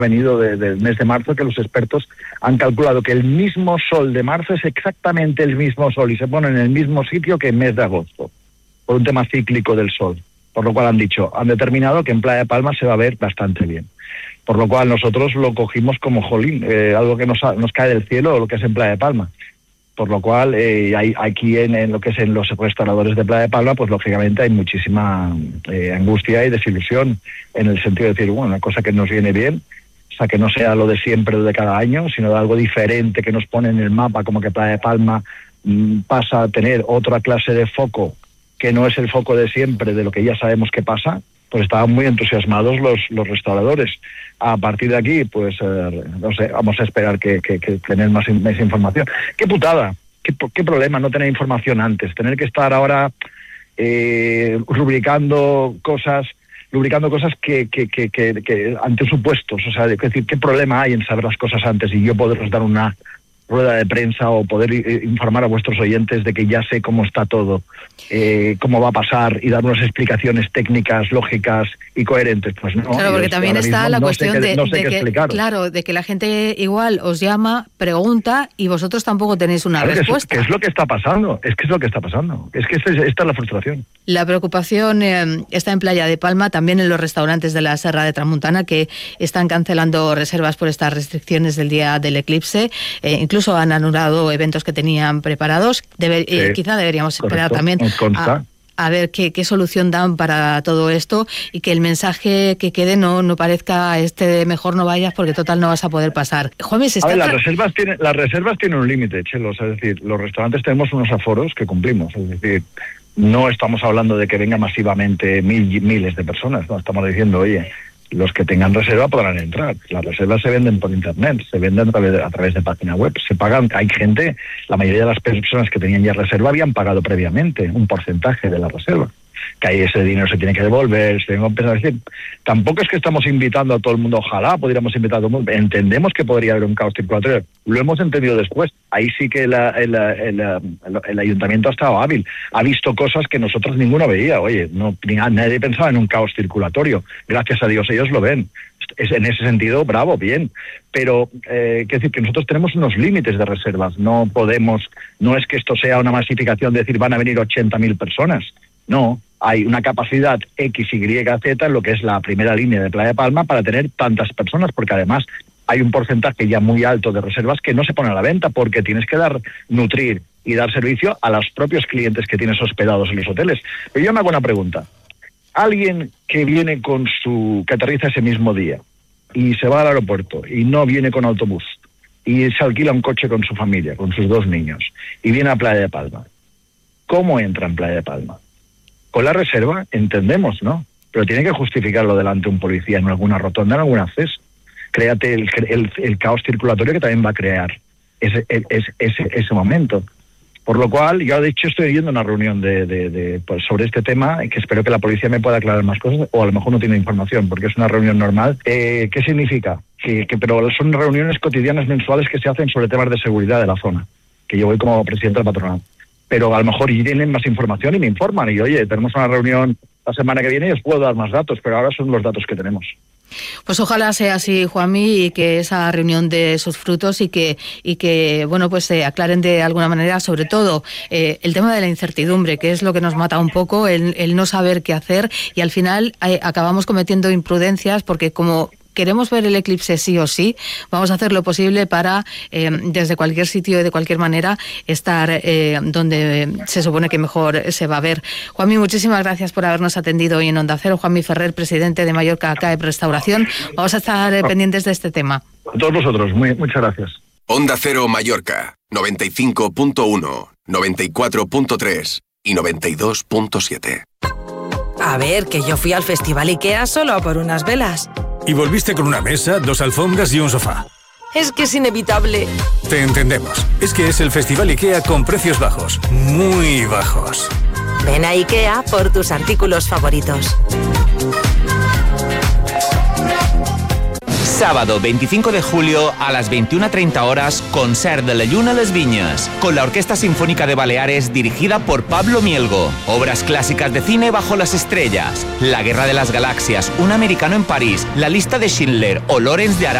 venido del mes de marzo, que los expertos han calculado que el mismo sol de marzo es exactamente el mismo sol y se pone en el mismo sitio que el mes de agosto, por un tema cíclico del sol. Por lo cual han determinado que en Playa de Palma se va a ver bastante bien. Por lo cual nosotros lo cogimos como jolín, algo que nos cae del cielo, lo que es en Playa de Palma. Por lo cual, aquí en lo que es en los restauradores de Playa de Palma, pues lógicamente hay muchísima angustia y desilusión, en el sentido de decir, bueno, una cosa que nos viene bien, o sea, que no sea lo de siempre, lo de cada año, sino de algo diferente que nos pone en el mapa, como que Playa de Palma pasa a tener otra clase de foco, que no es el foco de siempre, de lo que ya sabemos que pasa. Pues estaban muy entusiasmados los restauradores. A partir de aquí, pues, no sé, vamos a esperar que tener más información. ¡Qué putada! ¿Qué problema no tener información antes? Tener que estar ahora lubricando cosas que ante supuestos. O sea, es decir, ¿qué problema hay en saber las cosas antes y yo poderles dar una rueda de prensa o poder informar a vuestros oyentes de que ya sé cómo está todo, cómo va a pasar y dar unas explicaciones técnicas, lógicas y coherentes? Pues no. Claro, porque también está la cuestión de que la gente igual os llama, pregunta y vosotros tampoco tenéis una respuesta. ¿Qué es lo que está pasando? Es que esta es la frustración. La preocupación está en Playa de Palma, también en los restaurantes de la Serra de Tramuntana, que están cancelando reservas por estas restricciones del día del eclipse. Incluso han anulado eventos que tenían preparados. Quizá deberíamos esperar también a ver qué solución dan para todo esto y que el mensaje que quede no parezca mejor no vayas porque total no vas a poder pasar. Juanmi, las reservas tienen un límite, Chelo. Es decir, los restaurantes tenemos unos aforos que cumplimos. Es decir, no estamos hablando de que vengan masivamente miles de personas. No estamos diciendo, oye, los que tengan reserva podrán entrar. Las reservas se venden por internet, se venden a través de página web, se pagan. Hay gente, la mayoría de las personas que tenían ya reserva habían pagado previamente un porcentaje de la reserva, que ahí ese dinero se tiene que devolver, se tiene que empezar a decir. Tampoco es que estamos invitando a todo el mundo, ojalá pudiéramos invitar a todo el mundo. Entendemos que podría haber un caos circulatorio, lo hemos entendido después. Ahí sí que el ayuntamiento ha estado hábil, ha visto cosas que nosotros ninguno veía. Oye, nadie pensaba en un caos circulatorio, gracias a Dios ellos lo ven. En ese sentido, bravo, bien. Pero, quiero decir que nosotros tenemos unos límites de reservas, no es que esto sea una masificación de decir van a venir 80.000 personas. No, hay una capacidad X, Y, Z en lo que es la primera línea de Playa de Palma para tener tantas personas, porque además hay un porcentaje ya muy alto de reservas que no se pone a la venta porque tienes que nutrir y dar servicio a los propios clientes que tienes hospedados en los hoteles. Pero yo me hago una pregunta. Alguien que viene que aterriza ese mismo día y se va al aeropuerto y no viene con autobús y se alquila un coche con su familia, con sus 2 niños y viene a Playa de Palma, ¿cómo entra en Playa de Palma? Con la reserva, entendemos, ¿no? Pero tiene que justificarlo delante de un policía en alguna rotonda, en algún acceso. Créate el caos circulatorio que también va a crear ese momento. Por lo cual, yo de hecho estoy yendo a una reunión pues sobre este tema, que espero que la policía me pueda aclarar más cosas, o a lo mejor no tiene información, porque es una reunión normal. ¿Qué significa? Pero son reuniones cotidianas mensuales que se hacen sobre temas de seguridad de la zona, que yo voy como presidente del patronato. Pero a lo mejor tienen más información y me informan. Y oye, tenemos una reunión la semana que viene y os puedo dar más datos, pero ahora son los datos que tenemos. Pues ojalá sea así, Juanmi, y que esa reunión dé sus frutos y que bueno, pues se aclaren de alguna manera, sobre todo el tema de la incertidumbre, que es lo que nos mata un poco, el no saber qué hacer, y al final acabamos cometiendo imprudencias porque como queremos ver el eclipse sí o sí, vamos a hacer lo posible para, desde cualquier sitio y de cualquier manera, estar donde se supone que mejor se va a ver. Juanmi, muchísimas gracias por habernos atendido hoy en Onda Cero. Juanmi Ferrer, presidente de Mallorca CAEP Restauración. Vamos a estar pendientes de este tema. A todos vosotros, muchas gracias. Onda Cero Mallorca, 95.1, 94.3 y 92.7. A ver, que yo fui al Festival IKEA solo por unas velas. Y volviste con una mesa, 2 alfombras y un sofá. Es que es inevitable. Te entendemos. Es que es el Festival IKEA con precios bajos. Muy bajos. Ven a IKEA por tus artículos favoritos. Sábado 25 de julio a las 21:30 horas, concert de la Lluna a les Viñas, con la Orquesta Sinfónica de Baleares dirigida por Pablo Mielgo. Obras clásicas de cine bajo las estrellas, La Guerra de las Galaxias, Un americano en París, La lista de Schindler o Lawrence de Arabia.